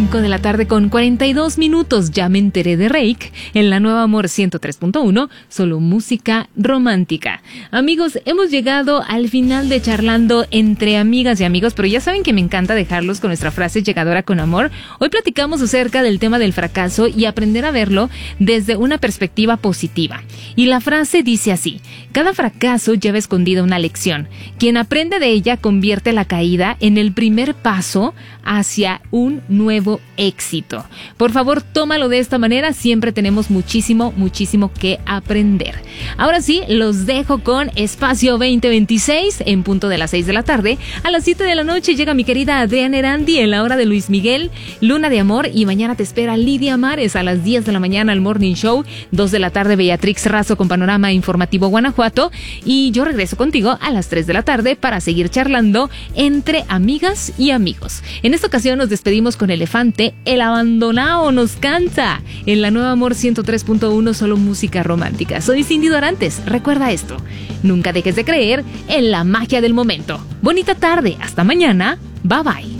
5 de la tarde con 42 minutos. Ya me enteré de Reik en la Nueva Amor 103.1, solo música romántica. Amigos, hemos llegado al final de Charlando entre amigas y amigos, pero ya saben que me encanta dejarlos con nuestra frase llegadora con amor. Hoy platicamos acerca del tema del fracaso y aprender a verlo desde una perspectiva positiva. Y la frase dice así: cada fracaso lleva escondida una lección. Quien aprende de ella convierte la caída en el primer paso hacia un nuevo éxito. Por favor, tómalo de esta manera. Siempre tenemos muchísimo que aprender. Ahora sí, los dejo con Espacio 2026 en punto de las 6 de la tarde. A las 7 de la noche llega mi querida Adriana Erandi en la hora de Luis Miguel, Luna de Amor, y mañana te espera Lidia Mares a las 10 de la mañana al Morning Show, 2 de la tarde Beatrix Razo con Panorama Informativo Guanajuato, y yo regreso contigo a las 3 de la tarde para seguir charlando entre amigas y amigos. En esta ocasión nos despedimos con Elefante, El Abandonado nos cansa, en la Nueva Amor 103.1, solo música romántica. Soy Cindy Dorantes, recuerda esto: nunca dejes de creer en la magia del momento. Bonita tarde, hasta mañana, bye bye.